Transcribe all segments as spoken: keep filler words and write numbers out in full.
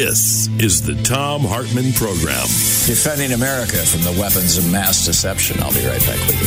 This is the Thom Hartmann Program. Defending America from the weapons of mass deception. I'll be right back with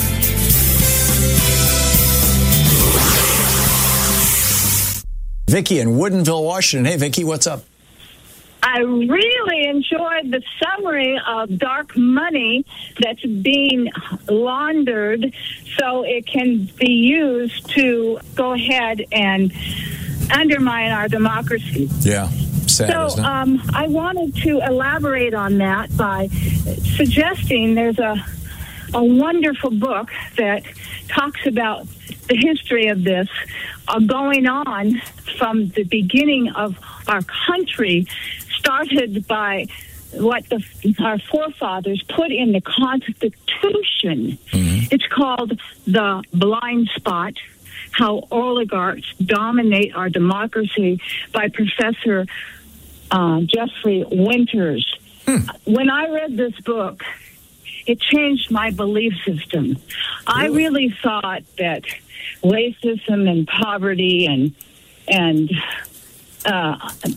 you. Vicki in Woodinville, Washington. Hey, Vicki, what's up? I really enjoyed the summary of dark money that's being laundered so it can be used to go ahead and undermine our democracy. Yeah, sad, so isn't it? Um, I wanted to elaborate on that by suggesting there's a, a wonderful book that talks about the history of this uh, going on from the beginning of our country, started by what the, our forefathers put in the Constitution. Mm-hmm. It's called The Blind Spot, How Oligarchs Dominate Our Democracy, by Professor uh, Jeffrey Winters. Hmm. When I read this book, it changed my belief system. Really? I really thought that racism and poverty and and uh,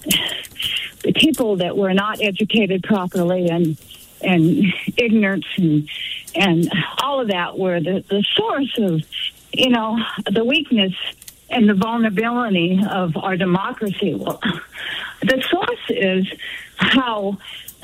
the people that were not educated properly and and ignorance and and all of that were the, the source of, you know, the weakness and the vulnerability of our democracy. Well, the source is how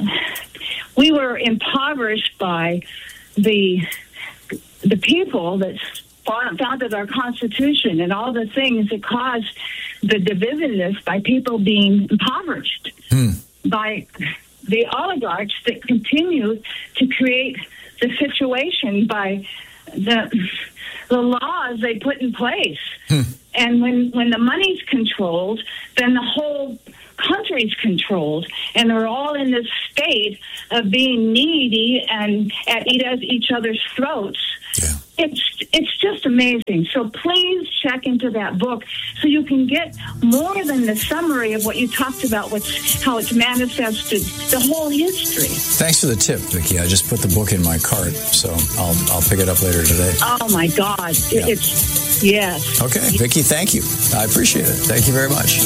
we were impoverished by the the people that founded our Constitution and all the things that caused the divisiveness by people being impoverished hmm. by the oligarchs that continue to create the situation by the the laws they put in place. Hmm. And when, when the money's controlled, then the whole country's controlled, and they're all in this state of being needy and at each other's throats. Yeah. It's it's just amazing. So please check into that book so you can get more than the summary of what you talked about, what's how it's manifested, the whole history. Thanks for the tip, Vicki. I just put the book in my cart, so I'll I'll pick it up later today. Oh my God! Yeah. It's yes. Okay, Vicki, thank you. I appreciate it. Thank you very much.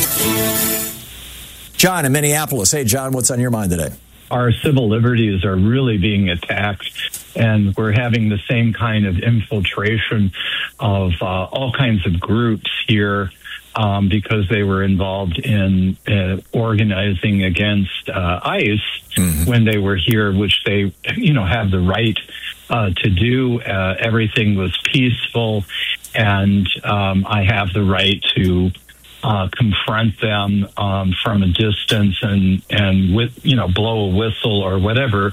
John in Minneapolis. Hey, John, what's on your mind today? Our civil liberties are really being attacked, and we're having the same kind of infiltration of uh, all kinds of groups here um, because they were involved in uh, organizing against uh, ICE mm-hmm. when they were here, which they, you know, have the right uh, to do. Uh, everything was peaceful, and um, I have the right to Uh, confront them um, from a distance and and with you know blow a whistle or whatever.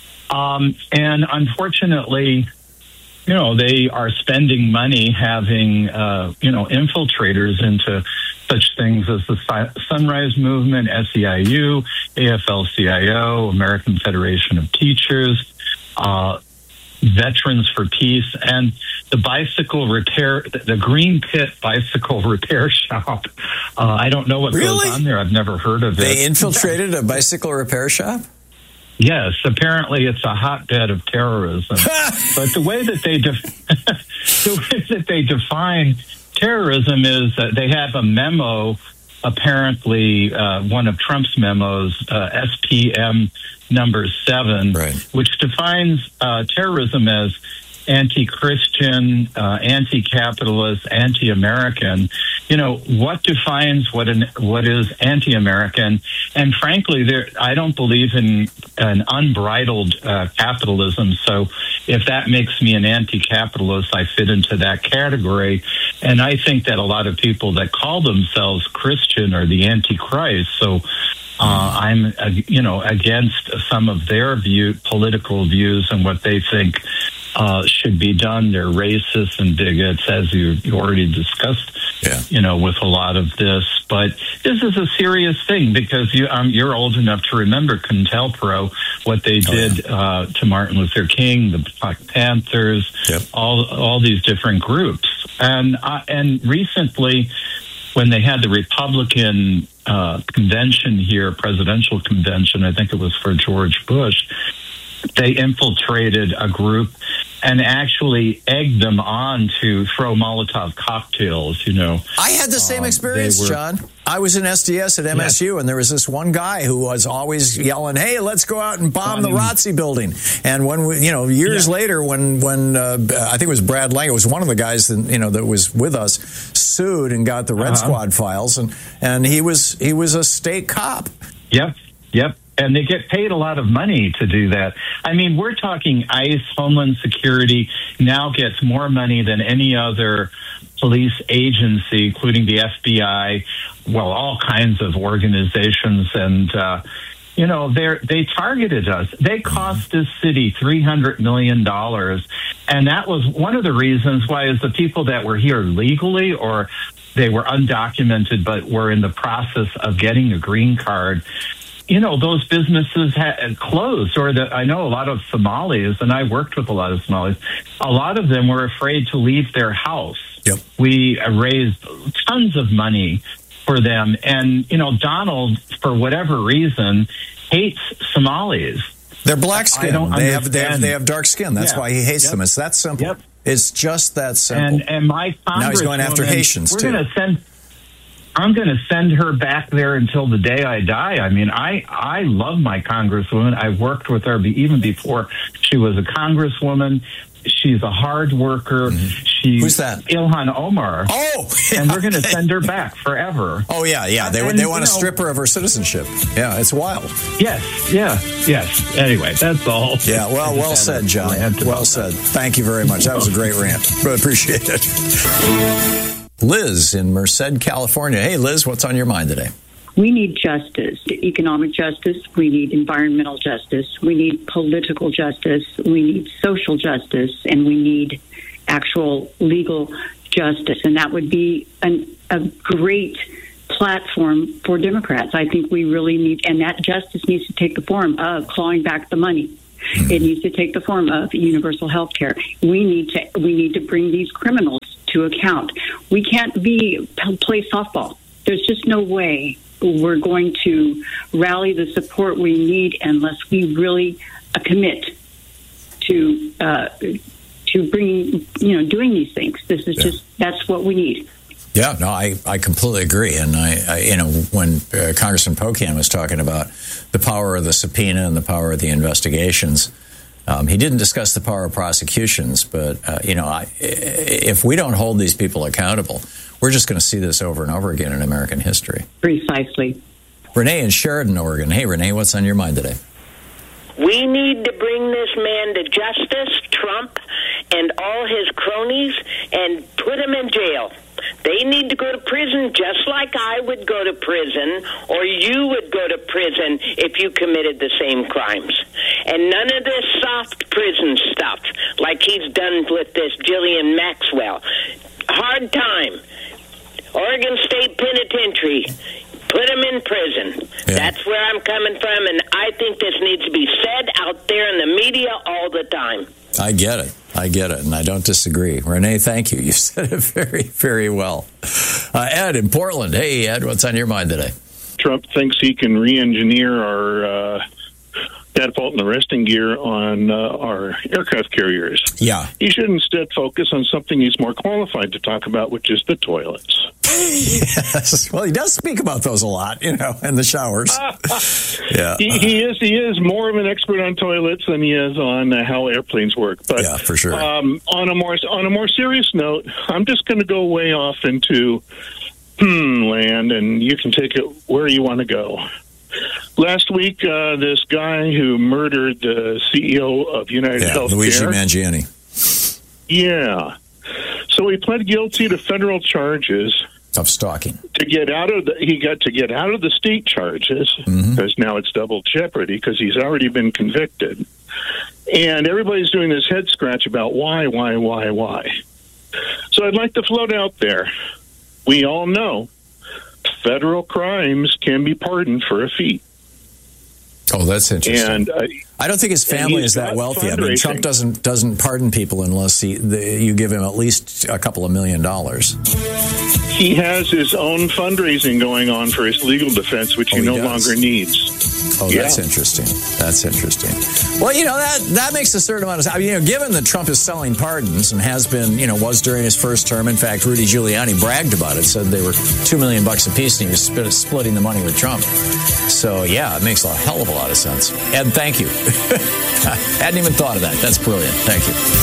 Um, and unfortunately, you know they are spending money having uh, you know infiltrators into such things as the Sunrise Movement, S E I U, A F L C I O, American Federation of Teachers, Uh, Veterans for Peace, and the bicycle repair, the Green Pit Bicycle Repair Shop. Uh, I don't know what really? goes on there. I've never heard of they it. They infiltrated a bicycle repair shop? Yes, apparently it's a hotbed of terrorism. But the way that they def- the way that they define terrorism is that they have a memo, apparently uh, one of Trump's memos, uh, S P M number seven, right. which defines uh, terrorism as anti-Christian, uh, anti-capitalist, anti-American. You know, what defines what an what is anti-American? And frankly, there I don't believe in an unbridled uh, capitalism. So if that makes me an anti-capitalist, I fit into that category. And I think that a lot of people that call themselves Christian are the antichrist. So Uh, I'm, uh, you know, against some of their view, political views and what they think uh, should be done. They're racist and bigots, as you, you already discussed, yeah. you know, with a lot of this. But this is a serious thing because you, um, you're old enough to remember CONTELPRO, what they did oh, yeah. uh, to Martin Luther King, the Black Panthers, yep. all all these different groups. And uh, and recently, when they had the Republican uh, convention here, presidential convention, I think it was for George Bush, they infiltrated a group and actually egged them on to throw Molotov cocktails, you know. I had the same Um, experience, they were- John. I was in S D S at M S U, and there was this one guy who was always yelling, "Hey, let's go out and bomb the R O T C building." And when we, you know, years Yeah. later, when when uh, I think it was Brad Lang, it was one of the guys that you know that was with us, sued and got the Red Uh-huh. Squad files, and and he was he was a state cop. Yep, yep. And they get paid a lot of money to do that. I mean, we're talking ICE, Homeland Security now gets more money than any other police agency, including the F B I, well, all kinds of organizations. And, uh, you know, they they targeted us. They cost this city three hundred million dollars. And that was one of the reasons why is the people that were here legally or they were undocumented but were in the process of getting a green card, you know, those businesses had closed, or that I know a lot of Somalis, and I worked with a lot of Somalis, a lot of them were afraid to leave their house. Yep. We raised tons of money for them. And, you know, Donald, for whatever reason, hates Somalis. They're black I skin. don't They have they have understand. they have dark skin. That's Yeah. why he hates Yep. them. It's that simple. Yep. It's just that simple. And and my congresswoman, Now he's going after Haitians, we're too. Gonna send, I'm going to send her back there until the day I die. I mean, I, I love my congresswoman. I worked with her be, even before she was a congresswoman. She's a hard worker. Mm-hmm. She's Who's that? Ilhan Omar. Oh, And we're going to send her back forever. Oh yeah, yeah. They And, they you want to know- strip her of her citizenship. Yeah, it's wild. Yes, yeah, yes. Anyway, that's all. Yeah, well, I just well had said, a John. rant about Well that. said. Thank you very much. That was a great rant. Really appreciate it. Liz in Merced, California. Hey, Liz, what's on your mind today? We need justice, economic justice. We need environmental justice. We need political justice. We need social justice. And we need actual legal justice. And that would be an, a great platform for Democrats. I think we really need, and that justice needs to take the form of clawing back the money. It needs to take the form of universal health care. We need to we need to bring these criminals to account. We can't be play softball. There's just no way we're going to rally the support we need unless we really uh, commit to uh, to bringing you know doing these things. This is Yeah. just that's what we need. Yeah, no, I, I completely agree. And I, I you know, when uh, Congressman Pocan was talking about the power of the subpoena and the power of the investigations, um, he didn't discuss the power of prosecutions. But uh, you know, I, if we don't hold these people accountable, we're just going to see this over and over again in American history. Precisely. Renee in Sheridan, Oregon. Hey, Renee, what's on your mind today? We need to bring this man to justice, Trump, and all his cronies, and put him in jail. They need to go to prison just like I would go to prison, or you would go to prison if you committed the same crimes. And none of this soft prison stuff, like he's done with this Ghislaine Maxwell. Hard time. Oregon State Penitentiary. Put him in prison. Yeah. That's where I'm coming from, and I think this needs to be said out there in the media all the time. I get it. I get it, and I don't disagree. Renee, thank you. You said it very, very well. Uh, Ed in Portland. Hey, Ed, what's on your mind today? Trump thinks he can re-engineer our uh, catapult and arresting gear on uh, our aircraft carriers. Yeah. He should instead focus on something he's more qualified to talk about, which is the toilets. Yes. Well, he does speak about those a lot, you know, in the showers. Yeah. He, he is he is more of an expert on toilets than he is on uh, how airplanes work. But Yeah, for sure. um, on a more on a more serious note, I'm just going to go way off into hmm land, and you can take it where you want to go. Last week, uh, this guy who murdered the C E O of United Yeah, Healthcare, Luigi Mangiani. yeah. So he pled guilty to federal charges Of stalking. to get out of the. He got to get out of the state charges because Mhm. now it's double jeopardy because he's already been convicted, and everybody's doing this head scratch about why, why, why, why. So I'd like to float out there. We all know federal crimes can be pardoned for a fee. Oh, that's interesting. And uh, I don't think his family he's is that got wealthy. I mean, fundraising. Trump doesn't doesn't pardon people unless he the, you give him at least a couple of million dollars. he has his own fundraising going on for his legal defense, which Oh, he he no does. longer needs. Oh, Yeah. that's interesting. That's interesting. Well, you know, that that makes a certain amount of sense. I mean, you know, given that Trump is selling pardons and has been, you know, was during his first term. In fact, Rudy Giuliani bragged about it, said they were two million bucks a piece, and he was split, splitting the money with Trump. So, yeah, it makes a hell of a lot of sense. Ed, thank you. I hadn't even thought of that. That's brilliant. Thank you.